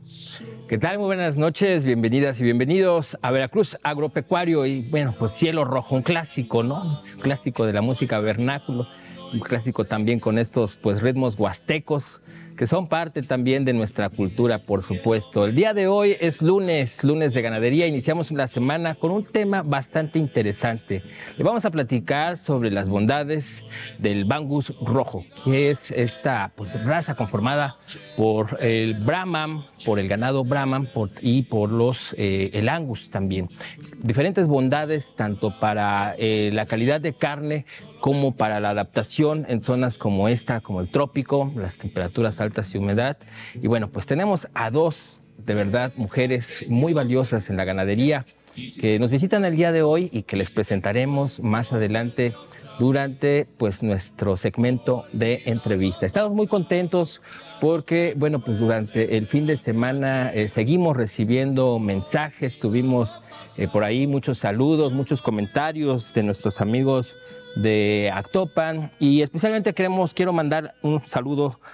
¿Qué tal? Muy buenas noches, bienvenidas y bienvenidos a Veracruz Agropecuario y bueno, pues Cielo Rojo, un clásico, ¿no? Un clásico de la música vernáculo, un clásico también con estos pues ritmos huastecos que son parte también de nuestra cultura, por supuesto. El día de hoy es lunes de ganadería. Iniciamos la semana con un tema bastante interesante. Le vamos a platicar sobre las bondades del Bangus rojo, que es esta pues, raza conformada por el Brahman, por el ganado Brahman y por el Angus también. Diferentes bondades tanto para la calidad de carne como para la adaptación en zonas como esta, como el trópico, las temperaturas altas y humedad. Y bueno, pues tenemos a dos, de verdad, mujeres muy valiosas en la ganadería que nos visitan el día de hoy y que les presentaremos más adelante durante pues nuestro segmento de entrevista. Estamos muy contentos porque, bueno, pues durante el fin de semana seguimos recibiendo mensajes, tuvimos por ahí muchos saludos, muchos comentarios de nuestros amigos de Actopan y especialmente quiero mandar un saludo